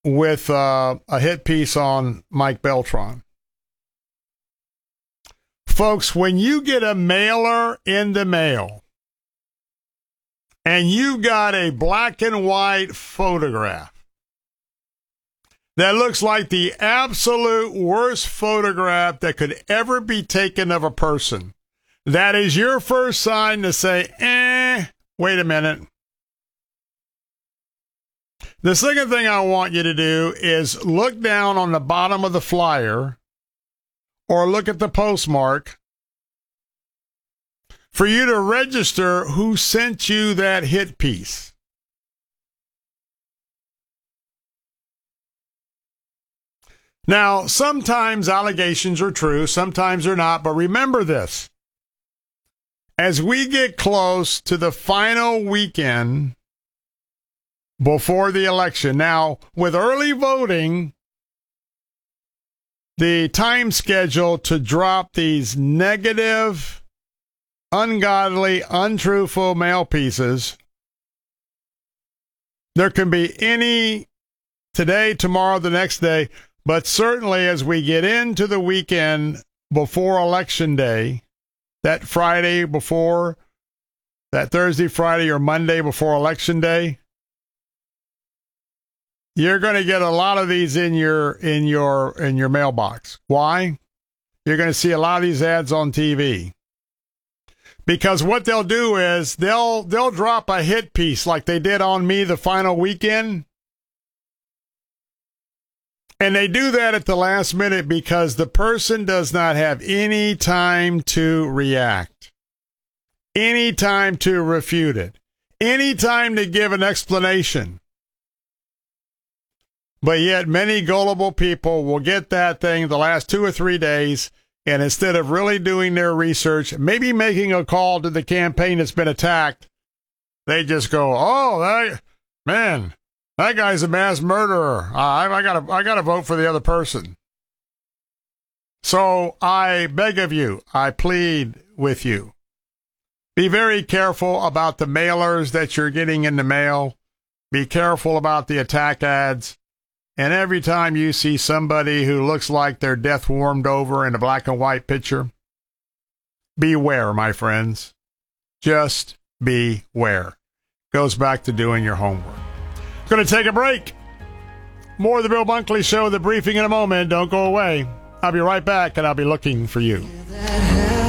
with a hit piece on Mike Beltran. Folks, when you get a mailer in the mail and you got a black and white photograph that looks like the absolute worst photograph that could ever be taken of a person, that is your first sign to say, wait a minute. The second thing I want you to do is look down on the bottom of the flyer or look at the postmark for you to register who sent you that hit piece. Now, sometimes allegations are true, sometimes they're not, but remember this. As we get close to the final weekend before the election, now, with early voting, the time schedule to drop these negative, ungodly, untruthful mail pieces, there can be any today, tomorrow, the next day, but certainly as we get into the weekend before Election Day, that Friday before, that Thursday, Friday, or Monday before Election Day, you're going to get a lot of these in your mailbox. Why? You're going to see a lot of these ads on TV. Because what they'll do is they'll drop a hit piece like they did on me the final weekend. And they do that at the last minute because the person does not have any time to react, any time to refute it, any time to give an explanation. But yet many gullible people will get that thing the last 2 or 3 days, and instead of really doing their research, maybe making a call to the campaign that's been attacked, they just go, that guy's a mass murderer. I gotta vote for the other person. So I beg of you, I plead with you, be very careful about the mailers that you're getting in the mail. Be careful about the attack ads. And every time you see somebody who looks like they're death warmed over in a black and white picture, beware, my friends. Just beware. Goes back to doing your homework. Going to take a break. More of the Bill Bunkley Show, the briefing in a moment. Don't go away. I'll be right back, and I'll be looking for you.